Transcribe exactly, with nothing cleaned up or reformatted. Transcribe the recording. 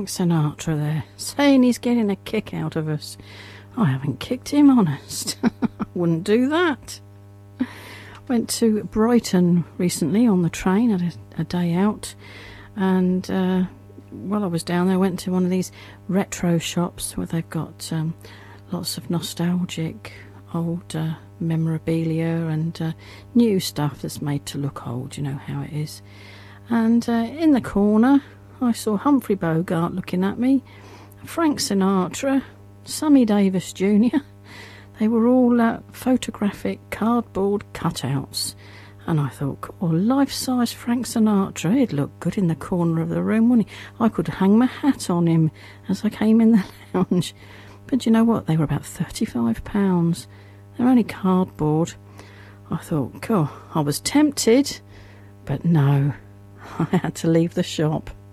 Frank Sinatra there, saying he's getting a kick out of us. I haven't kicked him, honest. Wouldn't do that. Went to Brighton recently on the train, had a, a day out, and uh, while I was down there, I went to one of these retro shops where they've got um, lots of nostalgic old uh, memorabilia and uh, new stuff that's made to look old, you know how it is. And uh, in the corner, I saw Humphrey Bogart looking at me, Frank Sinatra, Sammy Davis Junior They were all uh, photographic cardboard cutouts. And I thought, oh, life-size Frank Sinatra, he'd look good in the corner of the room, wouldn't he? I could hang my hat on him as I came in the lounge. But you know what? They were about thirty-five pounds. They're only cardboard. I thought, God, I was tempted. But no, I had to leave the shop.